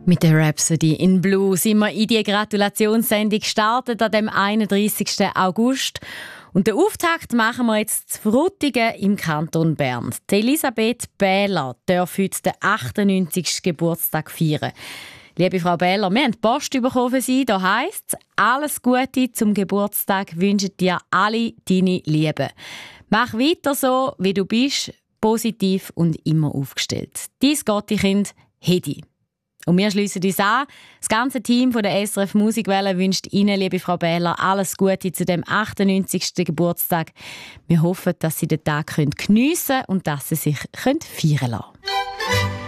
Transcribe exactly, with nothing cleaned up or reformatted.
Mit der Rhapsody in Blue sind wir in die Gratulationssendung gestartet an dem einunddreissigsten August. Und den Auftakt machen wir jetzt zu Frutigen im Kanton Bern. Die Elisabeth Bähler darf heute den achtundneunzigsten Geburtstag feiern. Liebe Frau Bähler, wir haben die Post bekommen für Sie. Da heisst es, alles Gute zum Geburtstag wünschen dir alle deine Lieben. Mach weiter so, wie du bist, positiv und immer aufgestellt. Dein Gottikind, Hedi. Und wir schliessen uns an. Das ganze Team von der S R F Musikwelle wünscht Ihnen, liebe Frau Bähler, alles Gute zu dem achtundneunzigsten Geburtstag. Wir hoffen, dass Sie den Tag geniessen können und dass Sie sich feiern lassen können.